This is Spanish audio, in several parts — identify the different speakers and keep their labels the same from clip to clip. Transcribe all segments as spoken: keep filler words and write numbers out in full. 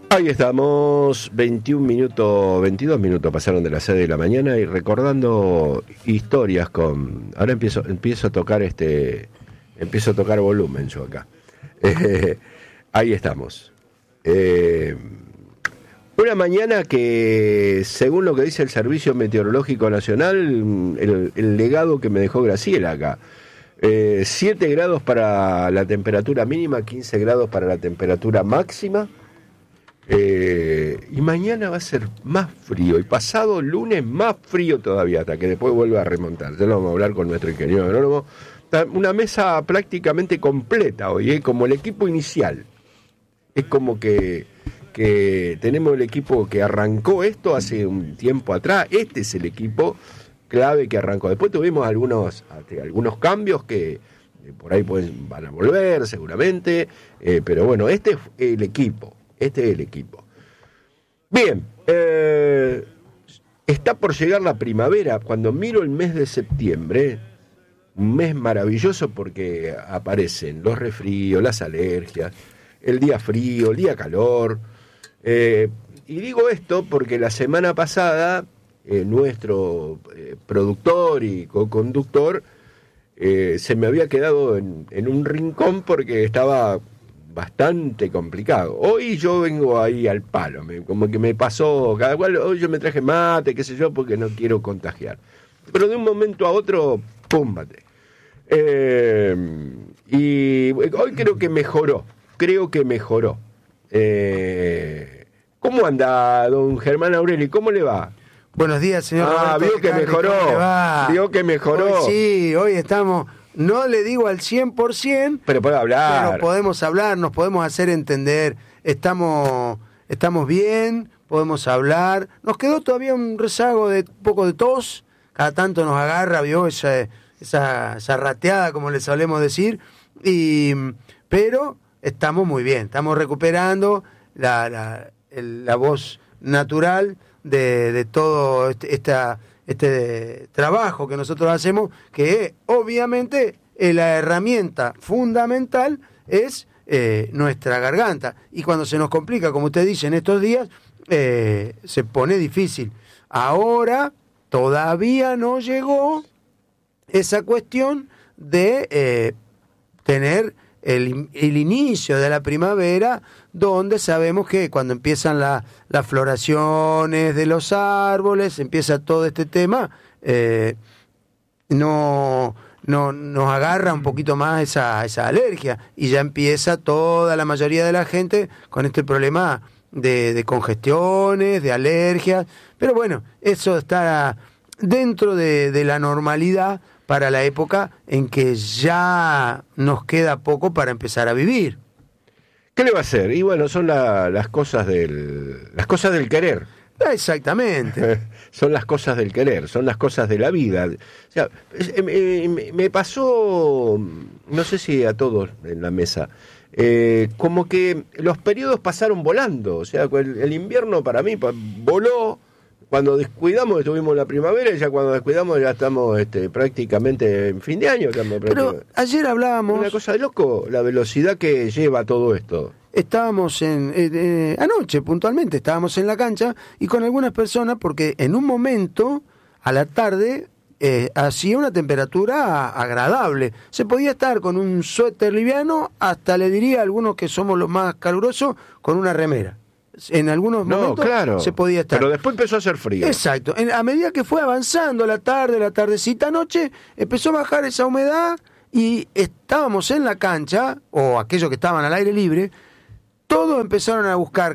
Speaker 1: Ahí estamos, veintiún minutos, veintidós minutos pasaron de las seis de la mañana y recordando historias con... Ahora empiezo, empiezo a tocar este, empiezo a tocar volumen yo acá. Eh, ahí estamos. Eh, una mañana que, según lo que dice el Servicio Meteorológico Nacional, el, el legado que me dejó Graciela acá. Eh, siete grados para la temperatura mínima, quince grados para la temperatura máxima. Eh, y mañana va a ser más frío, y pasado lunes más frío todavía, hasta que después vuelva a remontar. Ya lo vamos a hablar con nuestro ingeniero agrónomo. Una mesa prácticamente completa hoy, ¿eh? Como el equipo inicial. Es como que, que tenemos el equipo que arrancó esto hace un tiempo atrás. Este es el equipo clave que arrancó. Después tuvimos algunos, algunos cambios que por ahí pueden, van a volver seguramente, eh, pero bueno, este es el equipo. Este es el equipo. Bien, eh, está por llegar la primavera. Cuando miro el mes de septiembre, un mes maravilloso porque aparecen los resfríos, las alergias, el día frío, el día calor. Eh, y digo esto porque la semana pasada eh, nuestro eh, productor y co-conductor eh, se me había quedado en, en un rincón porque estaba bastante complicado. Hoy yo vengo ahí al palo, me, como que me pasó, cada cual, hoy yo me traje mate, qué sé yo, porque no quiero contagiar. Pero de un momento a otro, pum, mate. Eh, y hoy creo que mejoró, creo que mejoró. Eh, ¿Cómo anda, don Germán Aureli? ¿Cómo le va?
Speaker 2: Buenos días, señor.
Speaker 1: Ah,
Speaker 2: Roberto
Speaker 1: vio que
Speaker 2: Carri,
Speaker 1: mejoró, vio que mejoró.
Speaker 2: Hoy sí, hoy estamos... No le digo al cien por ciento,
Speaker 1: pero puede hablar.
Speaker 2: Pero podemos hablar, nos podemos hacer entender. Estamos estamos bien, podemos hablar. Nos quedó todavía un rezago de un poco de tos. Cada tanto nos agarra, vio esa, esa, esa rateada, como les solemos decir. Y, pero estamos muy bien, estamos recuperando la, la, el, la voz natural de, de todo este, esta... este trabajo que nosotros hacemos, que obviamente eh, la herramienta fundamental es eh, nuestra garganta, y cuando se nos complica, como usted dice, en estos días, eh, se pone difícil. Ahora todavía no llegó esa cuestión de eh, tener el, el inicio de la primavera, donde sabemos que cuando empiezan la, las floraciones de los árboles, empieza todo este tema, eh, no, no nos agarra un poquito más esa, esa alergia, y ya empieza toda la mayoría de la gente con este problema de, de congestiones, de alergias. Pero bueno, eso está dentro de, de la normalidad para la época en que ya nos queda poco para empezar a vivir.
Speaker 1: ¿Qué le va a hacer? Y bueno, son la, las cosas del las cosas del querer.
Speaker 2: Exactamente.
Speaker 1: Son las cosas del querer, son las cosas de la vida. O sea, me, me pasó, no sé si a todos en la mesa, eh, como que los periodos pasaron volando. O sea, el, el invierno para mí voló. Cuando descuidamos estuvimos en la primavera, y ya cuando descuidamos ya estamos este, prácticamente en fin de año.
Speaker 2: Pero ayer hablábamos...
Speaker 1: Una cosa de loco, la velocidad que lleva todo esto.
Speaker 2: Estábamos en... Eh, eh, anoche, puntualmente, estábamos en la cancha y con algunas personas, porque en un momento, a la tarde, eh, hacía una temperatura agradable. Se podía estar con un suéter liviano, hasta le diría a algunos que somos los más calurosos, con una remera. En algunos
Speaker 1: no,
Speaker 2: momentos
Speaker 1: claro,
Speaker 2: se podía estar.
Speaker 1: Pero después empezó a hacer frío.
Speaker 2: Exacto. En, a medida que fue avanzando la tarde, la tardecita, noche, empezó a bajar esa humedad y estábamos en la cancha, o aquellos que estaban al aire libre, todos empezaron a buscar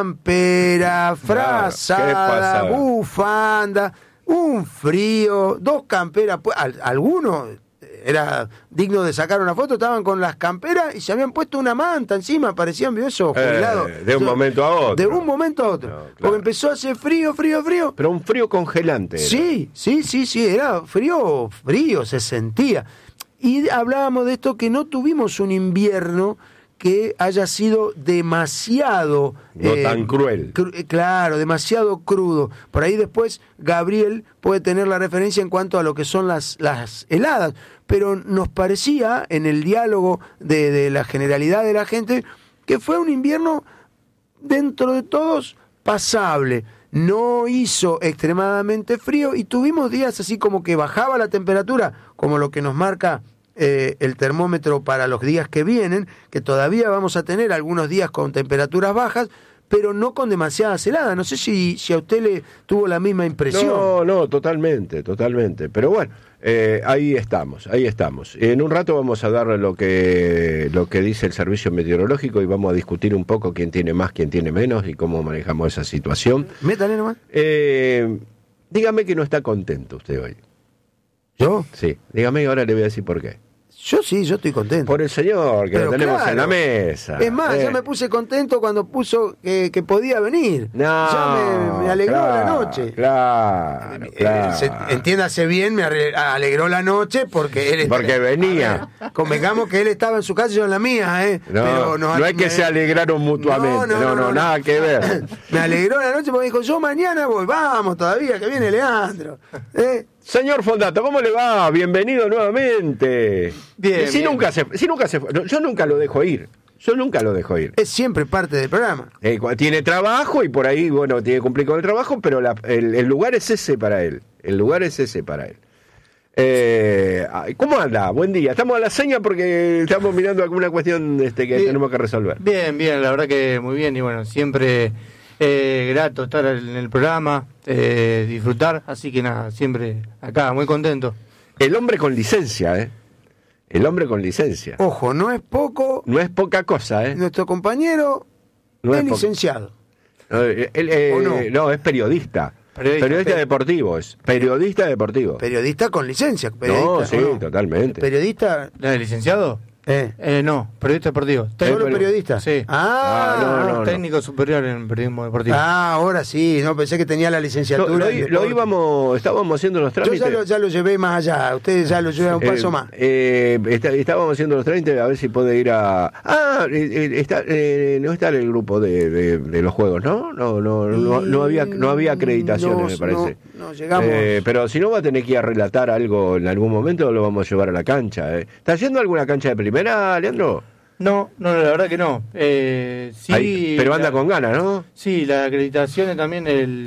Speaker 2: campera, frazada,
Speaker 1: claro,
Speaker 2: bufanda, un frío, dos camperas, pues, al, algunos... era digno de sacar una foto, estaban con las camperas y se habían puesto una manta encima, parecían esos jubilados.
Speaker 1: Eh, de un momento a otro.
Speaker 2: De un momento a otro. No, claro. Porque empezó a hacer frío, frío, frío.
Speaker 1: Pero un frío congelante. Era.
Speaker 2: Sí, sí, sí, sí, era frío, frío, se sentía. Y hablábamos de esto, que no tuvimos un invierno que haya sido demasiado...
Speaker 1: No
Speaker 2: eh,
Speaker 1: tan cruel.
Speaker 2: Cru- claro, demasiado crudo. Por ahí después Gabriel puede tener la referencia en cuanto a lo que son las, las heladas, pero nos parecía, en el diálogo de, de la generalidad de la gente, que fue un invierno dentro de todos, pasable. No hizo extremadamente frío y tuvimos días así como que bajaba la temperatura, como lo que nos marca eh, el termómetro para los días que vienen, que todavía vamos a tener algunos días con temperaturas bajas, pero no con demasiadas heladas. No sé si, si a usted le tuvo la misma impresión.
Speaker 1: No, no, totalmente, totalmente. Pero bueno, eh, ahí estamos, ahí estamos. En un rato vamos a dar lo que, lo que dice el servicio meteorológico y vamos a discutir un poco quién tiene más, quién tiene menos y cómo manejamos esa situación.
Speaker 2: Métale nomás.
Speaker 1: Eh, dígame que no está contento usted hoy.
Speaker 2: ¿Yo?
Speaker 1: Sí, dígame y ahora le voy a decir por qué.
Speaker 2: Yo sí, yo estoy contento.
Speaker 1: Por el señor, que
Speaker 2: Pero
Speaker 1: lo tenemos
Speaker 2: claro,
Speaker 1: en la mesa.
Speaker 2: Es más,
Speaker 1: eh.
Speaker 2: yo me puse contento cuando puso que, que podía venir.
Speaker 1: No,
Speaker 2: ya me, me alegró
Speaker 1: claro,
Speaker 2: la noche.
Speaker 1: Claro,
Speaker 2: Eh,
Speaker 1: claro.
Speaker 2: se- entiéndase bien, me arre- alegró la noche porque él...
Speaker 1: Porque venía.
Speaker 2: A ver, convengamos que él estaba en su casa y yo en la mía, ¿eh?
Speaker 1: No,
Speaker 2: Pero
Speaker 1: no
Speaker 2: me-
Speaker 1: es que se alegraron mutuamente, no, no, nada que ver.
Speaker 2: Me alegró la noche porque dijo, yo mañana voy, vamos todavía, que viene Leandro. ¿Eh?
Speaker 1: Señor Fondato, ¿cómo le va? Bienvenido nuevamente.
Speaker 3: Bien,
Speaker 1: Si
Speaker 3: bien.
Speaker 1: nunca se, si nunca se fue, no, yo nunca lo dejo ir. Yo nunca lo dejo ir.
Speaker 2: Es siempre parte del programa.
Speaker 1: Eh, cu- tiene trabajo y por ahí, bueno, tiene que cumplir con el trabajo, pero la- el, el lugar es ese para él. El lugar es ese para él. Eh, ay, ¿Cómo anda? Buen día. Estamos a la seña porque estamos mirando alguna cuestión este, que
Speaker 3: Bien.
Speaker 1: tenemos que resolver.
Speaker 3: Bien, bien, la verdad que muy bien y bueno, siempre eh, grato estar en el programa, eh, disfrutar, así que nada, siempre acá, muy contento.
Speaker 1: El hombre con licencia, ¿eh? El hombre con licencia.
Speaker 2: Ojo, no es poco,
Speaker 1: No es poca cosa, ¿eh?
Speaker 2: nuestro compañero
Speaker 1: No
Speaker 2: es
Speaker 1: es poco.
Speaker 2: licenciado.
Speaker 1: No, él, eh,
Speaker 2: ¿O no?
Speaker 1: no, es periodista.
Speaker 3: Periodista,
Speaker 1: Periodista
Speaker 3: pe-
Speaker 1: deportivo, es periodista deportivo.
Speaker 2: Periodista con licencia. Periodista,
Speaker 1: No, sí,
Speaker 2: ¿o no?
Speaker 1: totalmente.
Speaker 2: Periodista,
Speaker 3: ¿La de licenciado?
Speaker 2: eh,
Speaker 3: Eh, no, periodista deportivo.
Speaker 2: solo
Speaker 1: pero-
Speaker 2: periodista.
Speaker 3: Sí.
Speaker 2: Ah,
Speaker 1: Ah, no, no.
Speaker 3: Técnico superior en periodismo deportivo.
Speaker 2: Ah, ahora sí, no pensé que tenía la
Speaker 1: Lo,
Speaker 2: licenciatura.
Speaker 1: lo-
Speaker 2: en
Speaker 1: lo
Speaker 2: deporte.
Speaker 1: íbamos, estábamos haciendo los
Speaker 2: Yo
Speaker 1: trámites.
Speaker 2: ya lo, ya lo llevé más allá, ustedes ya lo llevan un paso
Speaker 1: Eh,
Speaker 2: más.
Speaker 1: eh, está- estábamos haciendo los trámites a ver si puede ir a. Ah, eh, eh, está, eh, no está en el grupo de, de- de los juegos, ¿no? No, no, no, no había, no había acreditaciones,
Speaker 2: No,
Speaker 1: me parece.
Speaker 2: No, no llegamos.
Speaker 1: Eh, pero si no va a tener que ir a relatar algo en algún momento, lo vamos a llevar a la cancha. ¿eh? ¿Está yendo a alguna cancha de primera, Leandro?
Speaker 3: No, no, la verdad que no. Eh, sí,
Speaker 1: Ahí, pero anda
Speaker 3: la-
Speaker 1: con ganas, ¿no?
Speaker 3: Sí, la acreditación es también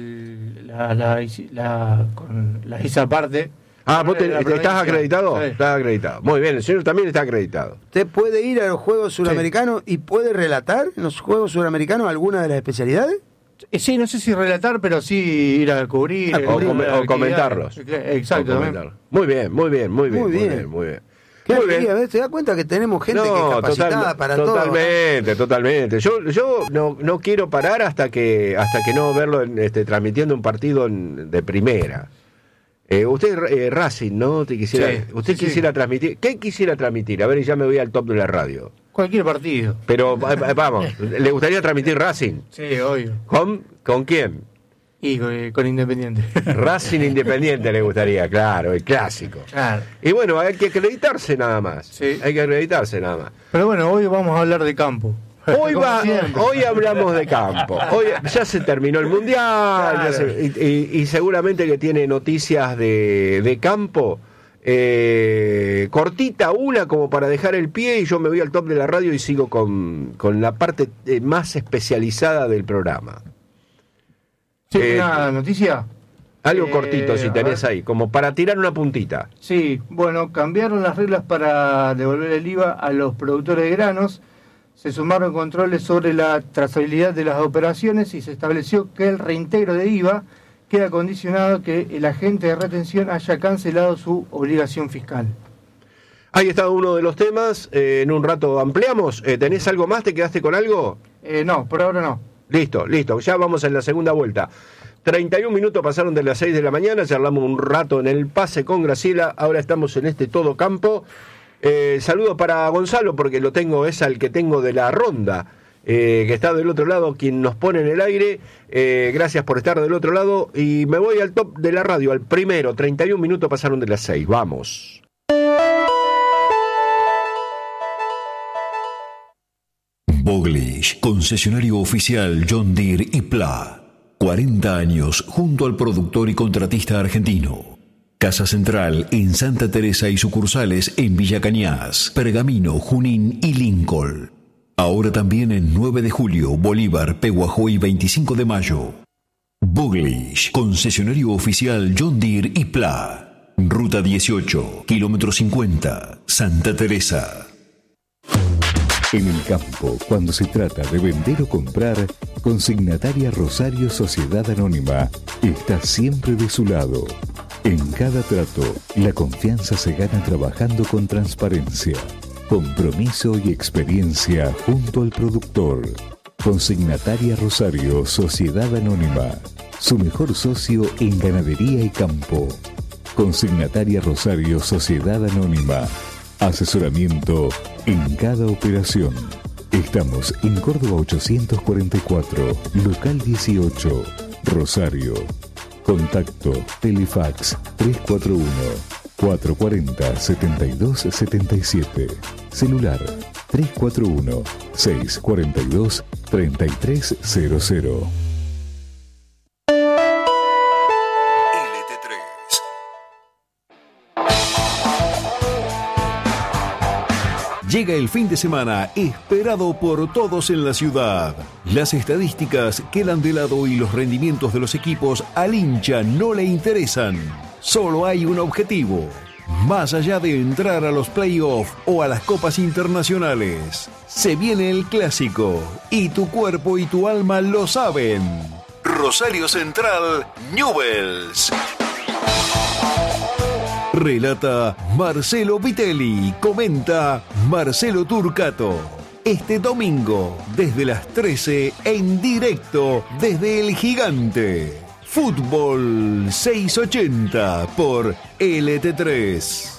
Speaker 3: el, la, la, la, con, la hice aparte.
Speaker 1: Ah, ¿vos te-
Speaker 3: La
Speaker 1: estás
Speaker 3: provincia.
Speaker 1: acreditado?
Speaker 3: Sí.
Speaker 1: Estás acreditado. Muy bien, el señor también está acreditado.
Speaker 2: ¿Usted puede ir a los Juegos Suramericanos y puede relatar en los Juegos Suramericanos alguna de las especialidades?
Speaker 3: Eh, Sí, no sé si relatar, pero sí ir a cubrir.
Speaker 2: A
Speaker 3: eh,
Speaker 2: cubrir.
Speaker 1: O, come-
Speaker 3: la
Speaker 1: o
Speaker 3: actividad.
Speaker 1: comentarlos.
Speaker 3: Exacto.
Speaker 1: O
Speaker 3: también.
Speaker 1: comentarlos. Muy bien, muy bien, muy bien.
Speaker 2: Muy
Speaker 1: Muy
Speaker 2: bien.
Speaker 1: bien, muy bien.
Speaker 2: ¿Qué
Speaker 1: Muy
Speaker 2: alegría,
Speaker 1: bien.
Speaker 2: ¿ves? ¿Te das cuenta que tenemos gente que es capacitada
Speaker 1: total-
Speaker 2: para todo?
Speaker 1: totalmente, totalmente. Yo, yo no, no quiero parar hasta que, hasta que no verlo en, este, transmitiendo un partido en- de primera. Eh, usted eh, Racing, ¿no? Te quisiera,
Speaker 3: Sí,
Speaker 1: usted
Speaker 3: sí, sí.
Speaker 1: quisiera transmitir. ¿Qué quisiera transmitir? A ver, ya me voy al top de la radio.
Speaker 3: Cualquier partido.
Speaker 1: Pero va- va- vamos, ¿le gustaría transmitir Racing?
Speaker 3: Sí, obvio.
Speaker 1: ¿Con, con quién?
Speaker 3: Y con, con Independiente.
Speaker 1: Racing Independiente le gustaría, claro, el clásico.
Speaker 3: Claro.
Speaker 1: Y bueno, hay que acreditarse nada más.
Speaker 3: Sí.
Speaker 1: Hay que acreditarse nada más.
Speaker 3: Pero bueno, hoy vamos a hablar de campo.
Speaker 1: Hoy
Speaker 3: Como
Speaker 1: va,
Speaker 3: siempre.
Speaker 1: hoy hablamos de campo. Hoy ya se terminó el mundial, ya
Speaker 3: Claro.
Speaker 1: se- y, y- y seguramente que tiene noticias de, de campo. Eh, cortita una como para dejar el pie y yo me voy al top de la radio y sigo con, con la parte eh, más especializada del programa.
Speaker 3: Sí,
Speaker 1: eh,
Speaker 3: una noticia.
Speaker 1: Algo
Speaker 3: Eh,
Speaker 1: cortito si
Speaker 3: a
Speaker 1: tenés
Speaker 3: ver.
Speaker 1: ahí, como para tirar una puntita.
Speaker 3: Sí, bueno, cambiaron las reglas para devolver el I V A a los productores de granos, se sumaron controles sobre la trazabilidad de las operaciones y se estableció que el reintegro de I V A queda condicionado a que el agente de retención haya cancelado su obligación fiscal.
Speaker 1: Ahí está uno de los temas, eh, en un rato ampliamos. Eh, ¿Tenés algo más? ¿Te quedaste con algo?
Speaker 3: Eh, no, por ahora no.
Speaker 1: Listo, listo, ya vamos en la segunda vuelta. treinta y un minutos pasaron de las seis de la mañana, charlamos un rato en el pase con Graciela, ahora estamos en este todo campo. Eh, saludo para Gonzalo, porque lo tengo, es al que tengo de la ronda, eh, que está del otro lado, quien nos pone en el aire. Eh, gracias por estar del otro lado, y me voy al top de la radio, al primero. treinta y un minutos pasaron de las seis, vamos.
Speaker 4: Boglish, concesionario oficial John Deere y Pla. cuarenta años junto al productor y contratista argentino. Casa Central en Santa Teresa y sucursales en Villa Cañas, Pergamino, Junín y Lincoln. Ahora también en nueve de julio, Bolívar, Peguajó y veinticinco de mayo. Boglish, concesionario oficial John Deere y Pla. Ruta dieciocho, kilómetro cincuenta, Santa Teresa.
Speaker 5: En el campo, cuando se trata de vender o comprar, Consignataria Rosario Sociedad Anónima está siempre de su lado. En cada trato, la confianza se gana trabajando con transparencia, compromiso y experiencia junto al productor. Consignataria Rosario Sociedad Anónima, su mejor socio en ganadería y campo. Consignataria Rosario Sociedad Anónima, asesoramiento en cada operación. Estamos en Córdoba ochocientos cuarenta y cuatro, local dieciocho, Rosario. Contacto Telefax tres cuatro uno, cuatro cuatro cero, siete dos siete siete. Celular tres cuatro uno, seis cuatro dos, tres tres cero cero.
Speaker 4: Llega el fin de semana esperado por todos en la ciudad. Las estadísticas quedan de lado y los rendimientos de los equipos al hincha no le interesan. Solo hay un objetivo. Más allá de entrar a los playoffs o a las copas internacionales, se viene el clásico y tu cuerpo y tu alma lo saben. Rosario Central, Newell's. Relata Marcelo Vitelli, comenta Marcelo Turcato. Este domingo, desde las trece, en directo desde El Gigante. Fútbol seiscientos ochenta por L T tres.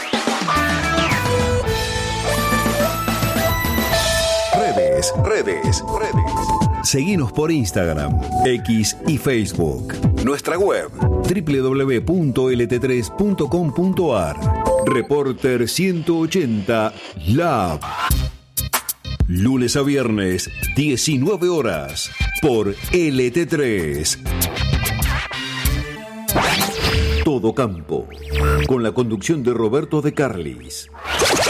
Speaker 4: Redes, redes, redes. Seguinos por Instagram, X y Facebook. Nuestra web doble u doble u doble u punto l t tres punto com punto a r. Reporter ciento ochenta Lab. Lunes a viernes, diecinueve horas, por L T tres. Todo campo, con la conducción de Roberto de Carlis.